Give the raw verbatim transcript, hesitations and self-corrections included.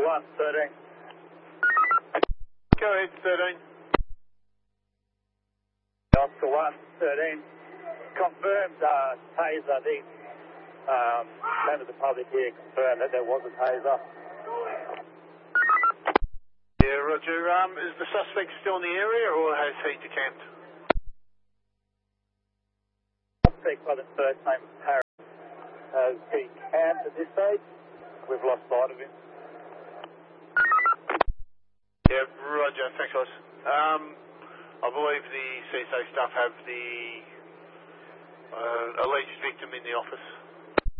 one, thirteen. Go ahead, thirteen. Oscar one, thirteen. Confirmed uh, taser. The um, member of the public here confirmed that there was a taser. Yeah, Roger. Um, is the suspect still in the area or has he decamped? Suspect by the first name of Harris has decamped at this stage. We've lost sight of him. Yeah, Roger. Thanks, guys. Um, I believe the C S A staff have the uh, alleged victim in the office.